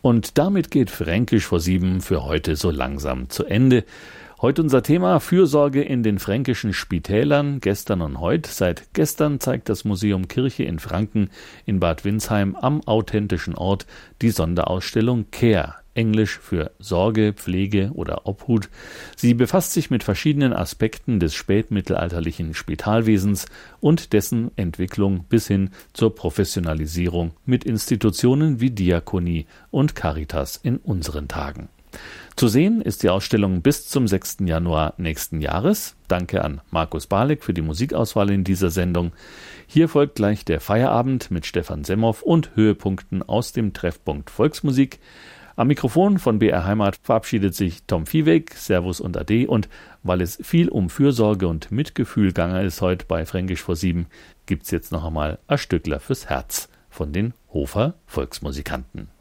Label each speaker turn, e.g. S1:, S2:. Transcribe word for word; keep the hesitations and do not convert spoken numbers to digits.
S1: Und damit geht Fränkisch vor sieben für heute so langsam zu Ende. Heute unser Thema Fürsorge in den fränkischen Spitälern, gestern und heute. Seit gestern zeigt das Museum Kirche in Franken in Bad Windsheim am authentischen Ort die Sonderausstellung Care, Englisch für Sorge, Pflege oder Obhut. Sie befasst sich mit verschiedenen Aspekten des spätmittelalterlichen Spitalwesens und dessen Entwicklung bis hin zur Professionalisierung mit Institutionen wie Diakonie und Caritas in unseren Tagen. Zu sehen ist die Ausstellung bis zum sechsten Januar nächsten Jahres. Danke an Markus Balek für die Musikauswahl in dieser Sendung. Hier folgt gleich der Feierabend mit Stefan Semhoff und Höhepunkten aus dem Treffpunkt Volksmusik. Am Mikrofon von B R Heimat verabschiedet sich Tom Viehweg, Servus und Ade, und weil es viel um Fürsorge und Mitgefühl gegangen ist heute bei Fränkisch vor sieben, gibt's jetzt noch einmal ein Stückler fürs Herz von den Hofer Volksmusikanten.